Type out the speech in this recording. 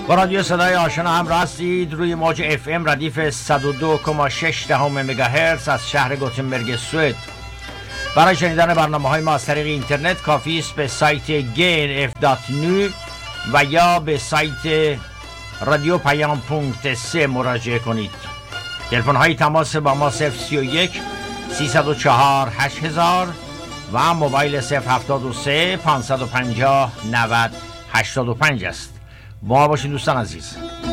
با رادیو صدای آشنا همراه هستید. روی موج اف ام ردیف 102.6 مگاهرتز از شهر گوتنبرگ سوئد. برای شنیدن برنامه‌های ما از طریق اینترنت کافی است به سایت gnf.nu و یا به سایت radiopayam.se مراجعه کنید. تلفن‌های تماس با ما 031 304 8000 و موبایل 073 550 90 85 است. با ما باشین دوستان عزیز.